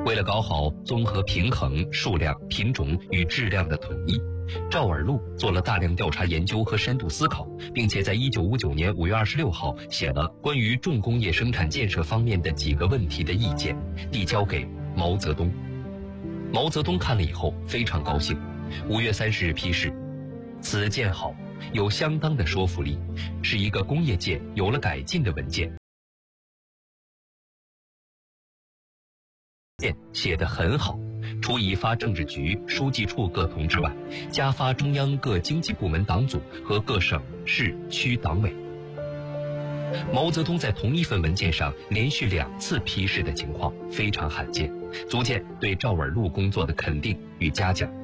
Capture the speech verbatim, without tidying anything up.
为了搞好综合平衡、数量、品种与质量的统一，赵尔禄做了大量调查研究和深度思考，并且在一九五九年五月二十六号写了关于重工业生产建设方面的几个问题的意见，递交给毛泽东。毛泽东看了以后非常高兴，五月三十日批示：此见好，有相当的说服力，是一个工业界有了改进的文件。写得很好，除已发政治局、书记处各同志外，加发中央各经济部门党组和各省市区党委。毛泽东在同一份文件上连续两次批示的情况非常罕见，足见对赵尔禄工作的肯定与嘉奖。